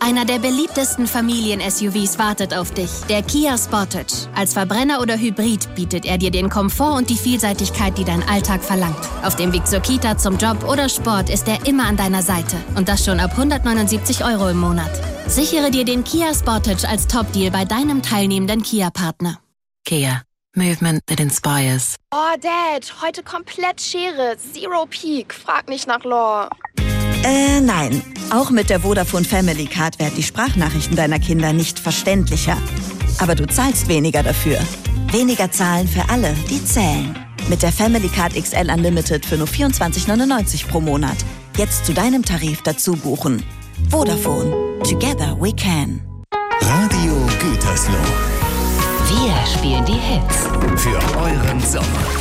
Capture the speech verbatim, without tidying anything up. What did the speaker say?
Einer der beliebtesten Familien-S U Vs wartet auf dich. Der Kia Sportage. Als Verbrenner oder Hybrid bietet er dir den Komfort und die Vielseitigkeit, die dein Alltag verlangt. Auf dem Weg zur Kita, zum Job oder Sport ist er immer an deiner Seite. Und das schon ab hundertneunundsiebzig Euro im Monat. Sichere dir den Kia Sportage als Top-Deal bei deinem teilnehmenden Kia-Partner. Kia. Movement that inspires. Oh, Dad, heute komplett Schere. Zero Peak. Frag nicht nach Lore. Äh, nein. Auch mit der Vodafone Family Card werden die Sprachnachrichten deiner Kinder nicht verständlicher. Aber du zahlst weniger dafür. Weniger zahlen für alle, die zählen. Mit der Family Card X L Unlimited für nur vierundzwanzig neunundneunzig pro Monat. Jetzt zu deinem Tarif dazu buchen. Vodafone. Together we can. Radio Gütersloh. Wir spielen die Hits. Für euren Sommer.